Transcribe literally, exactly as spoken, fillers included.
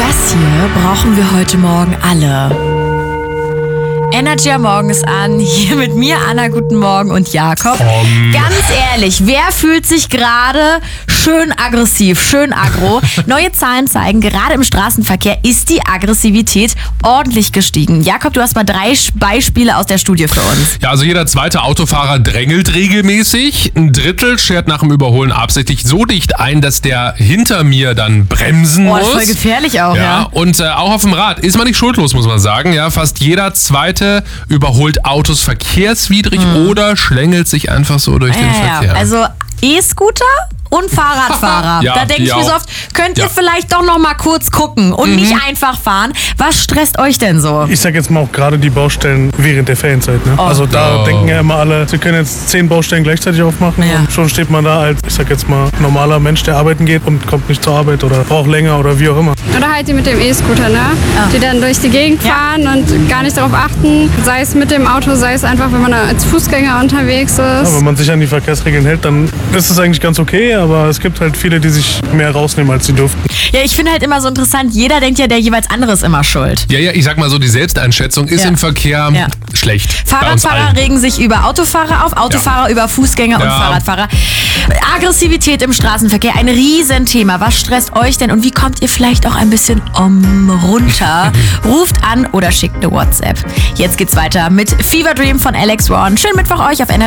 Das hier brauchen wir heute Morgen alle. Energy am Morgen ist an. Hier mit mir, Anna, guten Morgen, und Jakob. Um. Ganz ehrlich, wer fühlt sich gerade schön aggressiv, schön aggro? Neue Zahlen zeigen, gerade im Straßenverkehr ist die Aggressivität ordentlich gestiegen. Jakob, du hast mal drei Beispiele aus der Studie für uns. Ja, also jeder zweite Autofahrer drängelt regelmäßig. Ein Drittel schert nach dem Überholen absichtlich so dicht ein, dass der hinter mir dann bremsen Oh, muss. das ist voll gefährlich auch, ja. ja. Und äh, auch auf dem Rad ist man nicht schuldlos, muss man sagen. Ja, fast jeder zweite überholt Autos verkehrswidrig hm. oder schlängelt sich einfach so durch ja, den ja. Verkehr. Also E-Scooter und Fahrradfahrer. Ja, da denke ich die mir so auch. oft, könnt ihr Ja. vielleicht doch noch mal kurz gucken und Mhm. nicht einfach fahren. Was stresst euch denn so? Ich sag jetzt mal auch gerade die Baustellen während der Ferienzeit. Ne? Oh. Also da Oh. denken ja immer alle, sie können jetzt zehn Baustellen gleichzeitig aufmachen Ja. und schon steht man da als, ich sag jetzt mal, normaler Mensch, der arbeiten geht und kommt nicht zur Arbeit oder braucht länger oder wie auch immer. Oder halt die mit dem E-Scooter, ne? Ah. Die dann durch die Gegend Ja. fahren und gar nicht darauf achten, sei es mit dem Auto, sei es einfach, wenn man als Fußgänger unterwegs Ja, ist. wenn man sich an die Verkehrsregeln hält, dann ist es eigentlich ganz okay, aber es gibt halt viele, die sich mehr rausnehmen, als sie dürften. Ja, ich finde halt immer so interessant, jeder denkt ja, der jeweils andere ist immer schuld. Ja, ja, ich sag mal so, die Selbsteinschätzung ist Ja. im Verkehr Ja. schlecht. Bei uns Fahrradfahrer allen. regen sich über Autofahrer auf, Autofahrer über Fußgänger und Ja. Fahrradfahrer. Aggressivität im Straßenverkehr, ein Riesenthema. Was stresst euch denn und wie kommt ihr vielleicht auch ein bisschen um runter? Ruft an oder schickt eine WhatsApp. Jetzt geht's weiter mit Fever Dream von Alex Ron. Schönen Mittwoch euch auf Energy.